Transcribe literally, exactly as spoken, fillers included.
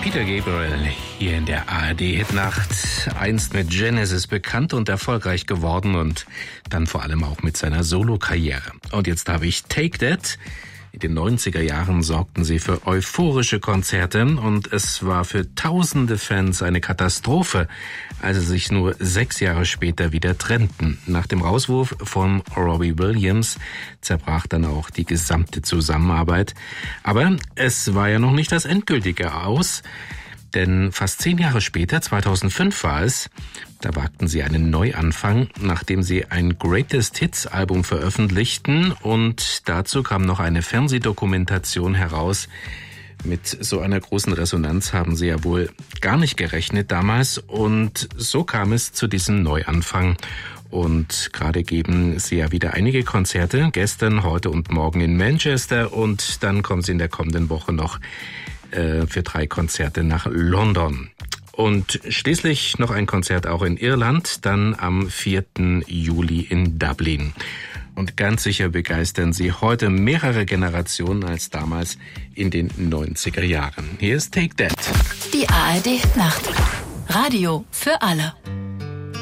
Peter Gabriel hier in der A R D-Hitnacht, einst mit Genesis bekannt und erfolgreich geworden und dann vor allem auch mit seiner Solo-Karriere. Und jetzt habe ich Take That. In den neunziger Jahren sorgten sie für euphorische Konzerte und es war für tausende Fans eine Katastrophe, als sie sich nur sechs Jahre später wieder trennten. Nach dem Rauswurf von Robbie Williams zerbrach dann auch die gesamte Zusammenarbeit. Aber es war ja noch nicht das endgültige Aus, denn fast zehn Jahre später, zweitausendfünf war es, da wagten sie einen Neuanfang, nachdem sie ein Greatest Hits Album veröffentlichten und dazu kam noch eine Fernsehdokumentation heraus. Mit so einer großen Resonanz haben sie ja wohl gar nicht gerechnet damals und so kam es zu diesem Neuanfang. Und gerade geben sie ja wieder einige Konzerte, gestern, heute und morgen in Manchester und dann kommen sie in der kommenden Woche noch äh, für drei Konzerte nach London. Und schließlich noch ein Konzert auch in Irland, dann am vierten Juli in Dublin. Und ganz sicher begeistern sie heute mehrere Generationen als damals in den neunziger Jahren. Hier ist Take That. Die A R D-Nacht. Radio für alle.